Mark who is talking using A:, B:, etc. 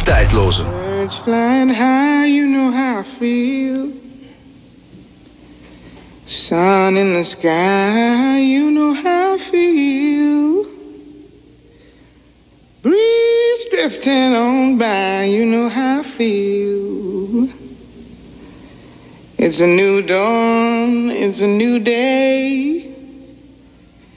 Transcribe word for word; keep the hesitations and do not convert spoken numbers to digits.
A: Tijdloze.
B: Birds flying high, you know how I feel. Sun in the sky, you know how I feel. Breeze drifting on by, you know how I feel. It's a new dawn, it's a new day.